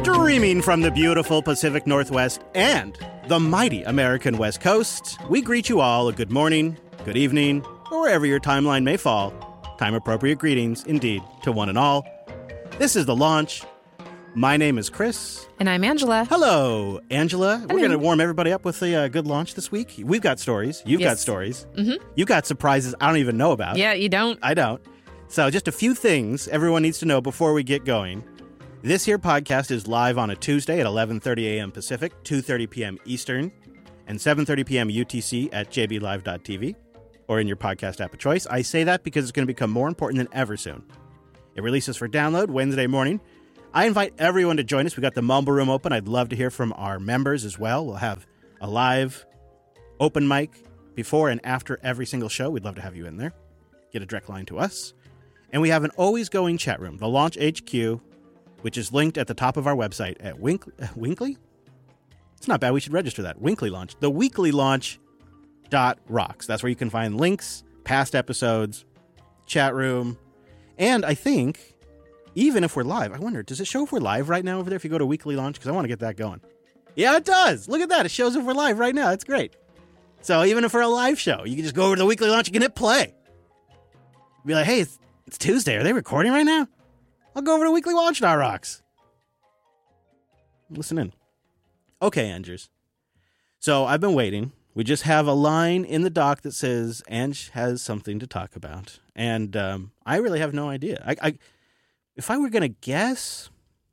Streaming from the beautiful Pacific Northwest and the mighty American West Coast, we greet you all a good morning, good evening, or wherever your timeline may fall. Time-appropriate greetings, indeed, to one and all. This is The Launch. My name is Chris. And I'm Angela. Hello, Angela. Hello. We're going to warm everybody up with a good launch this week. We've got stories. You've got stories. Mm-hmm. You've got surprises I don't even know about. Yeah, you don't. I don't. So just a few things everyone needs to know before we get going. This here podcast is live on a Tuesday at 11:30 a.m. Pacific, 2:30 p.m. Eastern, and 7:30 p.m. UTC at jblive.tv or in your podcast app of choice. I say that because it's going to become more important than ever soon. It releases for download Wednesday morning. I invite everyone to join us. We got the Mumble Room open. I'd love to hear from our members as well. We'll have a live open mic before and after every single show. We'd love to have you in there. Get a direct line to us. And we have an always going chat room, the Launch HQ, which is linked at the top of our website at Winkley? It's not bad. We should register that. Winkley Launch. The weekly launch.rocks. That's where you can find links, past episodes, chat room. And I think, even if we're live, I wonder, does it show if we're live right now over there if you go to Weekly Launch? Because I want to get that going. Yeah, it does. Look at that. It shows if we're live right now. That's great. So even if we're a live show, you can just go over to the Weekly Launch and hit play. Be like, hey, it's Tuesday. Are they recording right now? I'll go over to Weekly Launch.rocks. Listen in. Okay, Angers. So I've been waiting. We just have a line in the doc that says Ange has something to talk about. And I really have no idea. If I were going to guess,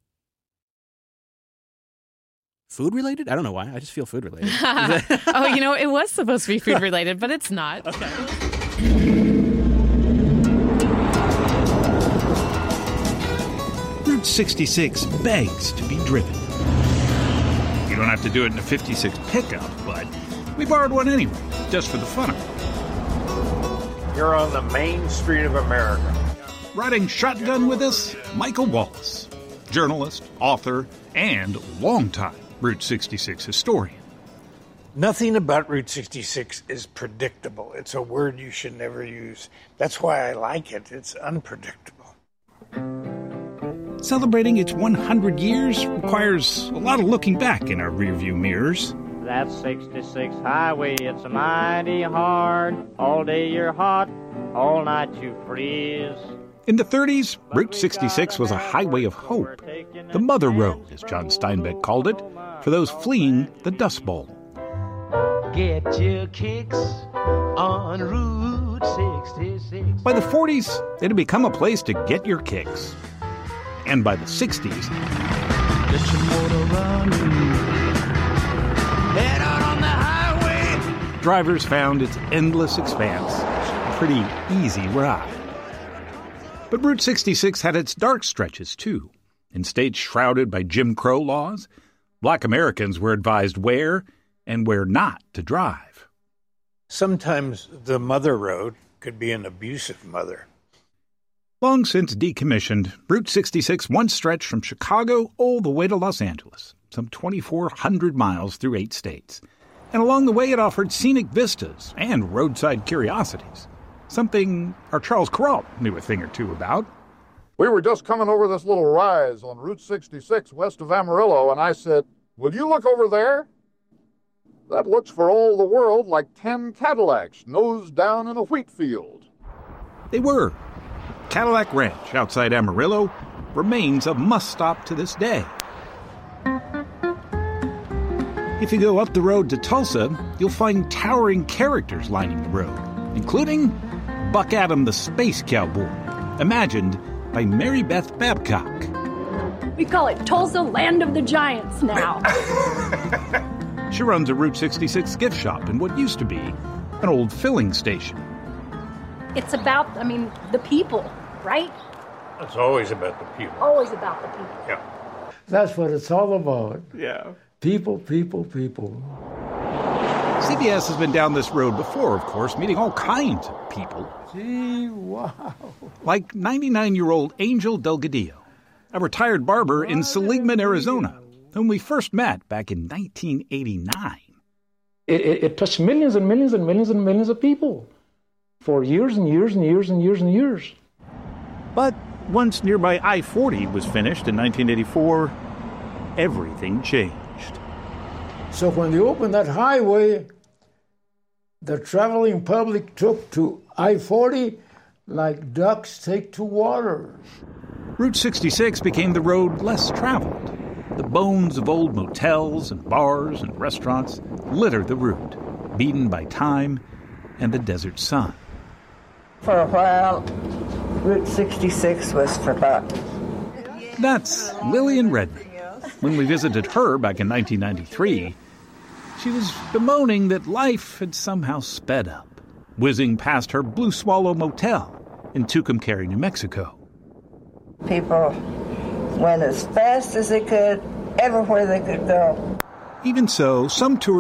food related? I don't know why. I just feel food related. Oh, it was supposed to be food related, but it's not. Okay. Route 66 begs to be driven. You don't have to do it in a 56 pickup, but we borrowed one anyway, just for the fun of it. You're on the main street of America. Riding shotgun with us, Michael Wallace, journalist, author, and longtime Route 66 historian. Nothing about Route 66 is predictable. It's a word you should never use. That's why I like it. It's unpredictable. Celebrating its 100 years requires a lot of looking back in our rearview mirrors. That 66 highway, it's mighty hard. All day you're hot, all night you freeze. In the 30s, Route 66 was a highway of hope. The Mother Road, as John Steinbeck called it, for those fleeing the Dust Bowl. Get your kicks on Route 66. By the 40s, it had become a place to get your kicks. And by the 60s, Let your motor run. Head out on the highway. drivers found its endless expanse a pretty easy ride. But Route 66 had its dark stretches, too. In states shrouded by Jim Crow laws, Black Americans were advised where and where not to drive. Sometimes the mother road could be an abusive mother. Long since decommissioned, Route 66 once stretched from Chicago all the way to Los Angeles, some 2,400 miles through 8 states. And along the way it offered scenic vistas and roadside curiosities, something our Charles Kuralt knew a thing or two about. We were just coming over this little rise on Route 66 west of Amarillo, and I said, "Will you look over there? That looks for all the world like 10 Cadillacs nose down in a wheat field." They were. Cadillac Ranch outside Amarillo remains a must-stop to this day. If you go up the road to Tulsa, you'll find towering characters lining the road, including Buck Adam the Space Cowboy, imagined by Mary Beth Babcock. We call it Tulsa Land of the Giants now. She runs a Route 66 gift shop in what used to be an old filling station. It's about, the people, right? It's always about the people. Always about the people. Yeah. That's what it's all about. Yeah. People, people, people. CBS has been down this road before, of course, meeting all kinds of people. Gee, wow. Like 99-year-old Angel Delgadillo, a retired barber in Seligman, Arizona, whom we first met back in 1989. It touched millions and millions and millions and millions of people for years and years and years and years and years. But once nearby I-40 was finished in 1984, everything changed. So when they opened that highway, the traveling public took to I-40 like ducks take to water. Route 66 became the road less traveled. The bones of old motels and bars and restaurants littered the route, beaten by time and the desert sun. For a while, Route 66 was forgotten. That's Lillian Redman. When we visited her back in 1993, she was bemoaning that life had somehow sped up, whizzing past her Blue Swallow Motel in Tucumcari, New Mexico. People went as fast as they could, everywhere they could go. Even so, some tourists